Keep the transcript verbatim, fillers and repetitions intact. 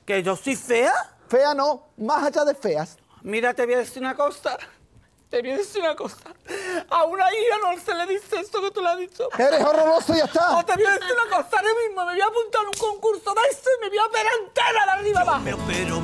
¿Que yo soy fea? Fea no, más allá de feas. Mira, te voy a decir una cosa. Te voy a decir una cosa. A una hija no se le dice esto que tú le has dicho. Eres horroroso y ya está. O te voy a decir una cosa. Ahora mismo me voy a apuntar a un concurso de eso y me voy a operar entera de arriba abajo. Me opero,